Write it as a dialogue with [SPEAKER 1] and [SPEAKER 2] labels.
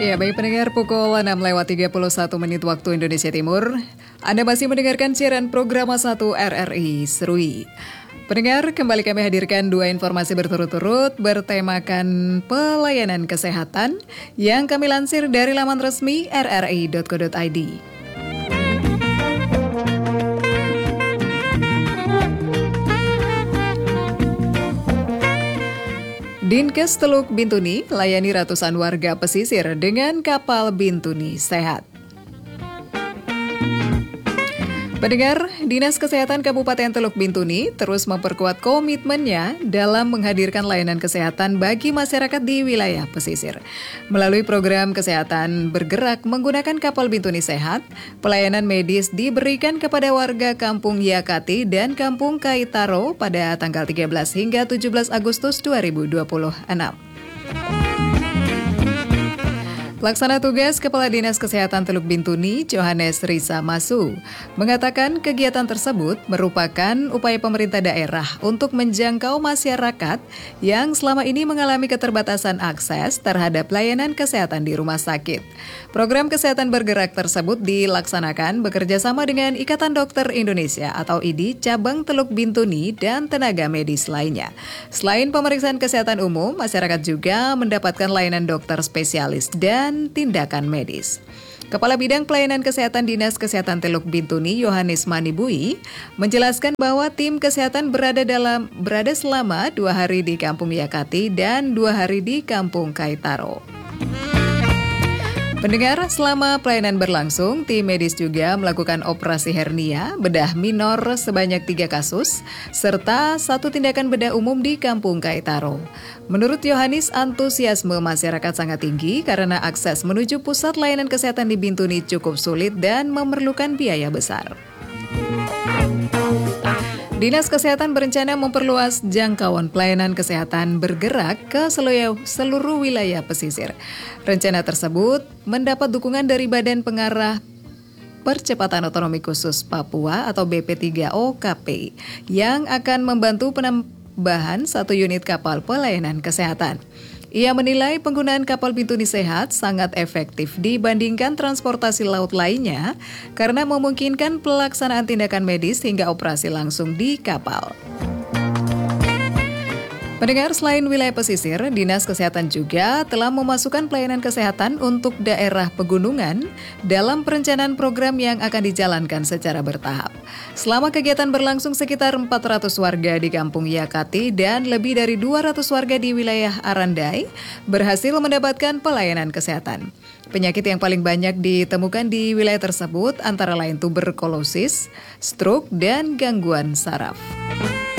[SPEAKER 1] Ya, baik pendengar, pukul 6:31 waktu Indonesia Timur. Anda masih mendengarkan siaran program 1 RRI Serui. Pendengar, kembali kami hadirkan dua informasi berturut-turut bertemakan pelayanan kesehatan yang kami lansir dari laman resmi rri.co.id. Dinkes Teluk Bintuni layani ratusan warga pesisir dengan kapal Bintuni Sehat. Pendengar, Dinas Kesehatan Kabupaten Teluk Bintuni terus memperkuat komitmennya dalam menghadirkan layanan kesehatan bagi masyarakat di wilayah pesisir. Melalui program kesehatan bergerak menggunakan kapal Bintuni Sehat, pelayanan medis diberikan kepada warga Kampung Yakati dan Kampung Kaitaro pada tanggal 13 hingga 17 Agustus 2026. Pelaksana tugas Kepala Dinas Kesehatan Teluk Bintuni, Johannes Risa Masu, mengatakan kegiatan tersebut merupakan upaya pemerintah daerah untuk menjangkau masyarakat yang selama ini mengalami keterbatasan akses terhadap layanan kesehatan di rumah sakit. Program kesehatan bergerak tersebut dilaksanakan bekerjasama dengan Ikatan Dokter Indonesia atau IDI Cabang Teluk Bintuni dan tenaga medis lainnya. Selain pemeriksaan kesehatan umum, masyarakat juga mendapatkan layanan dokter spesialis dan tindakan medis. Kepala Bidang Pelayanan Kesehatan Dinas Kesehatan Teluk Bintuni, Yohanes Manibui, menjelaskan bahwa tim kesehatan berada selama 2 hari di Kampung Yakati dan 2 hari di Kampung Kaitaro. Pendengar, selama pelayanan berlangsung, tim medis juga melakukan operasi hernia, bedah minor sebanyak 3 kasus, serta 1 tindakan bedah umum di Kampung Kaitaro. Menurut Yohanes, antusiasme masyarakat sangat tinggi karena akses menuju pusat layanan kesehatan di Bintuni cukup sulit dan memerlukan biaya besar. Dinas Kesehatan berencana memperluas jangkauan pelayanan kesehatan bergerak ke seluruh wilayah pesisir. Rencana tersebut mendapat dukungan dari Badan Pengarah Percepatan Otonomi Khusus Papua atau BP3OKP yang akan membantu penambahan 1 unit kapal pelayanan kesehatan. Ia menilai penggunaan kapal Bintuni Sehat sangat efektif dibandingkan transportasi laut lainnya karena memungkinkan pelaksanaan tindakan medis hingga operasi langsung di kapal. Pendengar, selain wilayah pesisir, Dinas Kesehatan juga telah memasukkan pelayanan kesehatan untuk daerah pegunungan dalam perencanaan program yang akan dijalankan secara bertahap. Selama kegiatan berlangsung, sekitar 400 warga di Kampung Yakati dan lebih dari 200 warga di wilayah Arandai berhasil mendapatkan pelayanan kesehatan. Penyakit yang paling banyak ditemukan di wilayah tersebut antara lain tuberkulosis, stroke, dan gangguan saraf.